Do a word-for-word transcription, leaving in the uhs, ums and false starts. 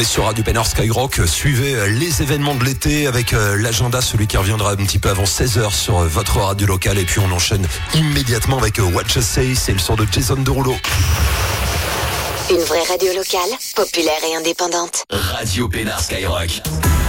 sur Radio Pénard Skyrock. Suivez les événements de l'été avec l'agenda, celui qui reviendra un petit peu avant seize heures sur votre radio locale. Et puis on enchaîne immédiatement avec What You Say, c'est le son de Jason Derulo. Une vraie radio locale, populaire et indépendante. Radio Pénard Skyrock.